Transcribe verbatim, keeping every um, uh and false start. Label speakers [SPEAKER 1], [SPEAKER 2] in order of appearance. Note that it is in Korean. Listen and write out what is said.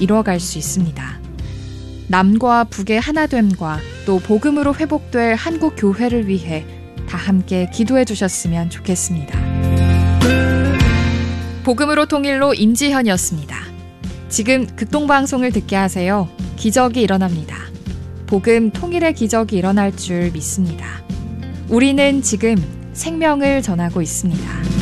[SPEAKER 1] 이뤄갈 수 있습니다. 남과 북의 하나됨과 또 복음으로 회복될 한국 교회를 위해 다 함께 기도해 주셨으면 좋겠습니다. 복음으로 통일로 임지현이었습니다. 지금 극동방송을 듣게 하세요. 기적이 일어납니다. 복음 통일의 기적이 일어날 줄 믿습니다. 우리는 지금 생명을 전하고 있습니다.